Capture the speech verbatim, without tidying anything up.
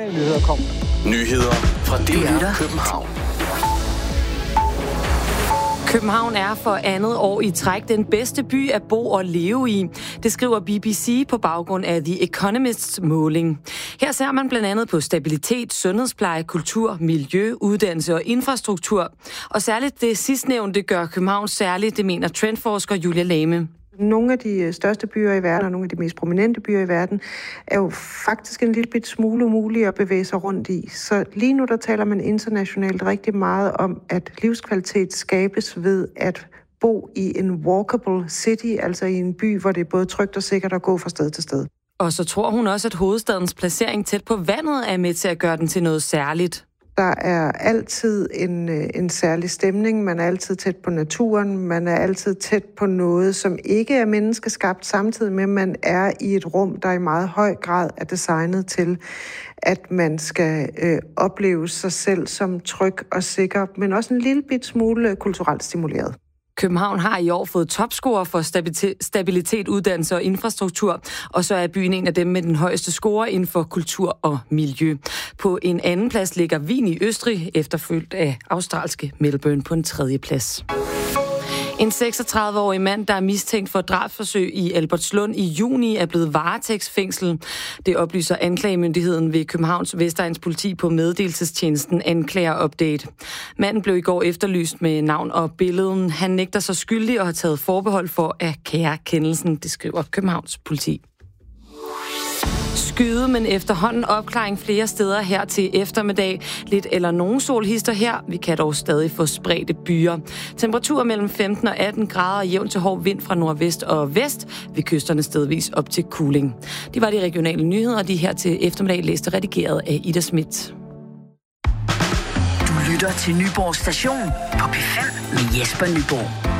Nyheder kom. Nyheder fra D R København. København er for andet år i træk den bedste by at bo og leve i. Det skriver B B C på baggrund af The Economists måling. Her ser man blandt andet på stabilitet, sundhedspleje, kultur, miljø, uddannelse og infrastruktur. Og særligt det sidstnævnte gør København særligt, det mener trendforsker Julia Lame. Nogle af de største byer i verden og nogle af de mest prominente byer i verden er jo faktisk en lille bit smule umulige at bevæge sig rundt i. Så lige nu der taler man internationalt rigtig meget om, at livskvalitet skabes ved at bo i en walkable city, altså i en by, hvor det er både trygt og sikkert at gå fra sted til sted. Og så tror hun også, at hovedstadens placering tæt på vandet er med til at gøre den til noget særligt. Der er altid en, en særlig stemning, man er altid tæt på naturen, man er altid tæt på noget, som ikke er menneskeskabt, samtidig med, at man er i et rum, der i meget høj grad er designet til, at man skal øh, opleve sig selv som tryg og sikker, men også en lille bit smule kulturelt stimuleret. København har i år fået topscore for stabilitet, uddannelse og infrastruktur, og så er byen en af dem med den højeste score inden for kultur og miljø. På en anden plads ligger Wien i Østrig, efterfulgt af australske Melbourne på en tredje plads. En seksogtredive-årig mand, der er mistænkt for drabsforsøg i Albertslund i juni, er blevet varetægtsfængslet. Det oplyser anklagemyndigheden ved Københavns Vestegns politi på meddelelsestjenesten Anklager Update. Manden blev i går efterlyst med navn og billeden. Han nægter sig skyldig og har taget forbehold for at kære kendelsen, det skriver Københavns politi. Skyde, men efterhånden opklaring flere steder her til eftermiddag. Lidt eller nogen solhister her. Vi kan dog stadig få spredte byer. Temperaturer mellem femten og atten grader og jævn til hård vind fra nordvest og vest. Ved kysterne stedvis op til Kuling. De var de regionale nyheder, de her til eftermiddag læste redigeret af Ida Schmidt. Du lytter til Nyborg Station på P fem med Jesper Nyborg.